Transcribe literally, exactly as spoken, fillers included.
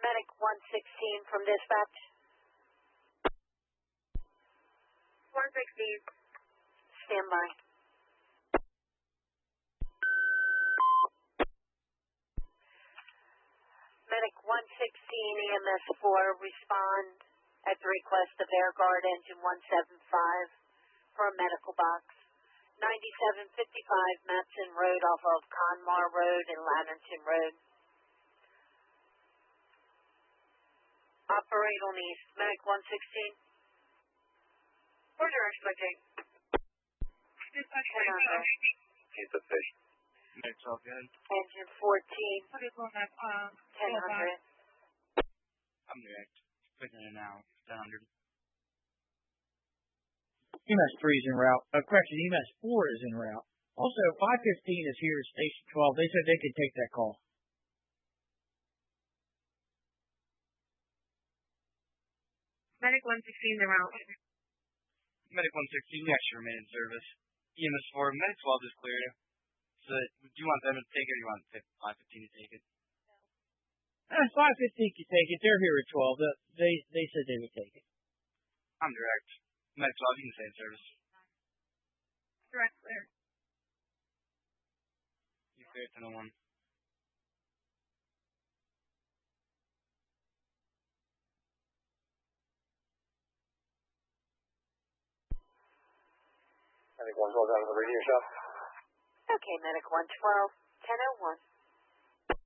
Medic one sixteen from dispatch. one sixteen. Stand by. Medic one sixteen E M S four respond at the request of Air Guard Engine one seven five for a medical box. ninety-seven fifty-five Matson Road off of Conmar Road and Latterton Road. Operate on East. Medic one sixteen. Where's your expecting? Dispatch ten hundred. He's the fish. Medic's all good. Engine fourteen. What is on that? Um, ten hundred. I'm direct. Putting it in now. ten hundred. E M S three is en route. Uh, correction, E M S four is en route. Also, five fifteen is here at Station twelve. They said they could take that call. Medic one sixteen is around. Medic one sixteen, yes, you remain in service. E M S four, Medic twelve is clear. So, do you want them to take it or do you want five fifteen to take it? Uh, five fifteen can take it. They're here at twelve. Uh, they they said they would take it. I'm direct. Medic twelve, you can stay in service. Direct clear. You clear ten oh one. Medic one twelve down to the radio shop. Okay, Medic one twelve, ten oh one.